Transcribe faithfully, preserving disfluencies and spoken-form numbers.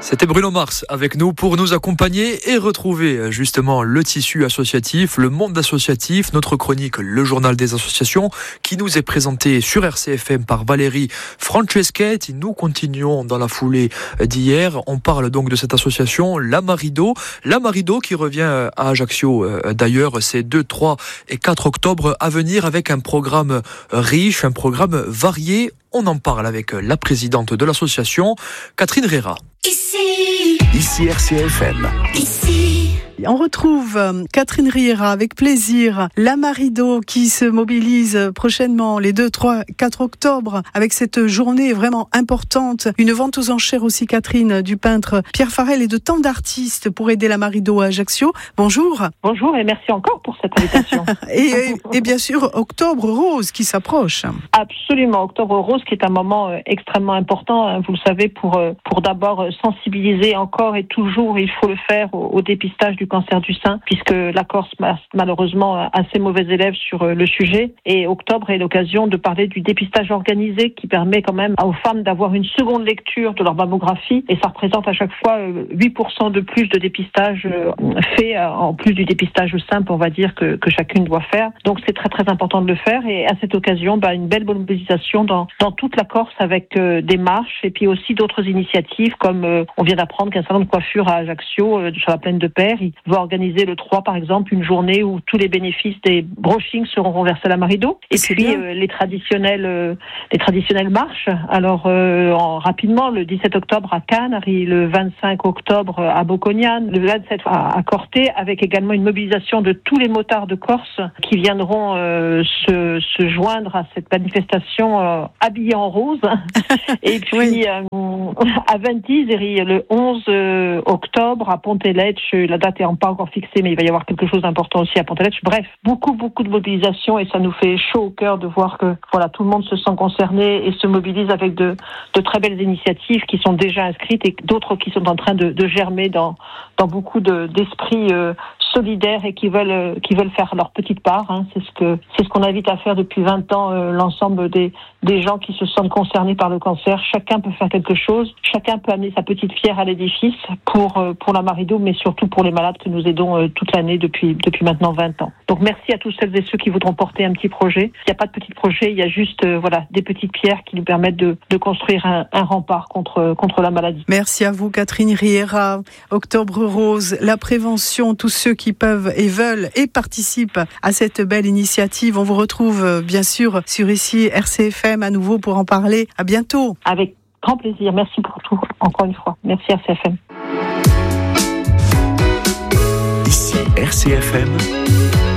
C'était Bruno Mars avec nous pour nous accompagner et retrouver justement le tissu associatif, le monde associatif, notre chronique Le Journal des associations qui nous est présenté sur R C F M par Valérie Franceschetti. Nous continuons dans la foulée d'hier. On parle donc de cette association, La Marido. La Marido qui revient à Ajaccio d'ailleurs ces deux, trois et quatre octobre à venir avec un programme riche, un programme varié. On en parle avec la présidente de l'association, Catherine Riera. Ici, Ici R C F M. ici. On retrouve Catherine Riera avec plaisir, La Marido qui se mobilise prochainement les deux, trois, quatre octobre avec cette journée vraiment importante. Une vente aux enchères aussi, Catherine, du peintre Pierre Farel et de tant d'artistes pour aider La Marido à Ajaccio. Bonjour. Bonjour et merci encore pour cette invitation. et, et bien sûr, Octobre Rose qui s'approche. Absolument, Octobre Rose qui est un moment euh, extrêmement important, hein, vous le savez, pour, euh, pour d'abord euh, sensibiliser encore et toujours, il faut le faire, au, au dépistage du cancer du sein, puisque la Corse a malheureusement assez mauvais élèves sur le sujet. Et octobre est l'occasion de parler du dépistage organisé qui permet quand même aux femmes d'avoir une seconde lecture de leur mammographie. Et ça représente à chaque fois huit pour cent de plus de dépistage fait, en plus du dépistage simple, on va dire, que, que chacune doit faire. Donc c'est très très important de le faire. Et à cette occasion, bah, une belle mobilisation dans, dans toute la Corse avec euh, des marches et puis aussi d'autres initiatives comme euh, on vient d'apprendre qu'un salon de coiffure à Ajaccio, euh, sur la plaine de Père, il va organiser le trois par exemple une journée où tous les bénéfices des brushings seront reversés à La Marido. Et C'est puis bien. euh, les traditionnelles euh, les traditionnelles marches. Alors euh, en, rapidement le dix-sept octobre à Cannes, le vingt-cinq octobre à Bocognane, le vingt-sept à, à Corté, avec également une mobilisation de tous les motards de Corse qui viendront euh, se, se joindre à cette manifestation euh, habillée en rose. Et puis Oui. euh, à Ventis, le onze octobre à Ponteletsch, la date n'est pas encore fixée, mais il va y avoir quelque chose d'important aussi à Ponteletsch. Bref, beaucoup, beaucoup de mobilisation et ça nous fait chaud au cœur de voir que voilà, tout le monde se sent concerné et se mobilise avec de, de très belles initiatives qui sont déjà inscrites et d'autres qui sont en train de, de germer dans, dans beaucoup de, d'esprits euh, solidaires et qui veulent, euh, qui veulent faire leur petite part. Hein. C'est ce que, c'est ce qu'on invite à faire depuis vingt ans, euh, l'ensemble des, des gens qui se sentent concernés par le cancer. Chacun peut faire quelque chose, chacun peut amener sa petite pierre à l'édifice pour, euh, pour La Marido, mais surtout pour les malades que nous aidons euh, toute l'année depuis, depuis maintenant vingt ans. Donc merci à tous celles et ceux qui voudront porter un petit projet. Il n'y a pas de petit projet, il y a juste euh, voilà, des petites pierres qui nous permettent de, de construire un, un rempart contre, contre la maladie. Merci à vous, Catherine Riera. Octobre Rose, la prévention, tous ceux qui peuvent et veulent et participent à cette belle initiative. On vous retrouve euh, bien sûr sur ici R C F M à nouveau pour en parler. À bientôt. Avec grand plaisir. Merci pour tout, encore une fois. Merci R C F M. Ici R C F M.